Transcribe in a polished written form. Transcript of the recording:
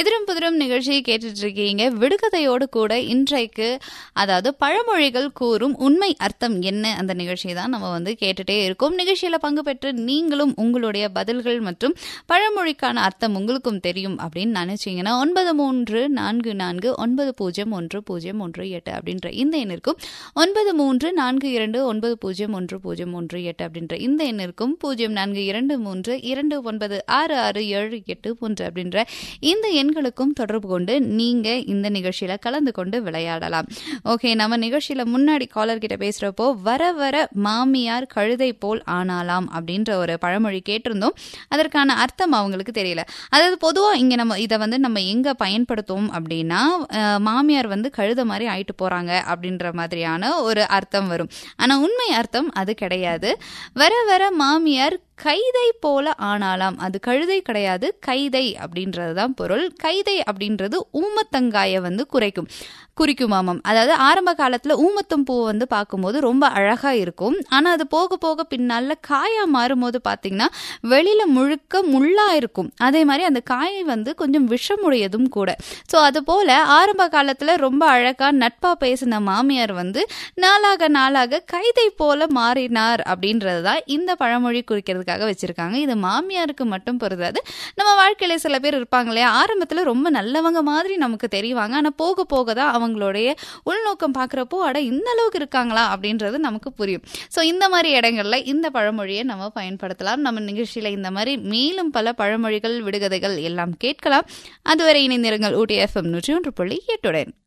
எதிரும் புதிரும் நிகழ்ச்சியை கேட்டுட்டு இருக்கீங்க. விடுகதையோடு கூட இன்றைக்கு அதாவது பழமொழிகள் கூறும் உண்மை அர்த்தம் என்ன அந்த நிகழ்ச்சியை தான் நம்ம கேட்டுட்டே இருக்கோம். நிகழ்ச்சியில பங்கு பெற்று நீங்களும் உங்களுடைய பதில்கள் மற்றும் பழமொழிக்கான அர்த்தம் உங்களுக்கும் தெரியும் அப்படின்னு நினைச்சீங்கன்னா 9344901018 அப்படின்ற இந்த எண்ணிற்கும் 9342901018 அப்படின்ற இந்த எண்ணிற்கும் 0423296667 அப்படின்ற இந்த எண்களுக்கும் தொடர்பு கொண்டு நீங்க இந்த நிகழ்ச்சியில கலந்து கொண்டு விளையாடலாம். ஓகே, நம்ம நிகழ்ச்சியில முன்னாடி காலர் கிட்ட பேசுறப்போ வர வர மாமியார் கழுதை போல் ஆனாலாம் அப்படின்ற ஒரு பழமொழி கேட்டிருந்தோம். அதற்கான அர்த்தம் அவங்களுக்கு தெரியல. அதாவது பொதுவா இங்க நம்ம இதை நம்ம எங்க பயன்படுத்துவோம் அப்படின்னா, மாமியார் கழுதை மாதிரி ஆயிட்டு போறாங்க அப்படின்ற மாதிரியான ஒரு அர்த்தம் வரும். ஆனா உண்மை அர்த்தம் அது கிடையாது. வர வர மாமியார் கைதை போல ஆனாலாம். அது கழுதை கிடையாது, கைதை அப்படின்றதுதான் பொருள். கைதை அப்படின்றது ஊமத்தங்காய குறிக்குமாம். அதாவது ஆரம்ப காலத்துல ஊமத்தம் பூ பார்க்கும்போது ரொம்ப அழகா இருக்கும். ஆனா அது போக போக பின்னால காயா மாறும்போது பாத்தீங்கன்னா வெளியில முழுக்க முள்ளா இருக்கும். அதே மாதிரி அந்த காய் கொஞ்சம் விஷமுடையதும் கூட. ஸோ அது போல ஆரம்ப காலத்துல ரொம்ப அழகா நட்பா பேசின மாமியார் நாளாக நாளாக கைதை போல மாறினார் அப்படின்றதுதான் இந்த பழமொழி குறிக்கிறதுக்காக வச்சிருக்காங்க. இது மாமியாருக்கு மட்டும் பொருந்தாது. நம்ம வாழ்க்கையில சில பேர் இருப்பாங்க இல்லையா, ஆரம்பத்துல ரொம்ப நல்லவங்க மாதிரி நமக்கு தெரிவாங்க. ஆனா போக போக தான் அவங்களுடைய உள்நோக்கம் பார்க்குறப்போ அட இந்த அளவுக்கு இருக்காங்களா அப்படின்றது நமக்கு புரியும். ஸோ இந்த மாதிரி இடங்கள்ல இந்த பழமொழியை நம்ம பயன்படுத்தலாம். நம்ம நிகழ்ச்சியில இந்த மாதிரி மேலும் பல பழமொழிகள், விடுகதைகள் எல்லாம் கேட்கலாம். அதுவரை இணைந்திருங்கள் ஊட்டி FM 101.8.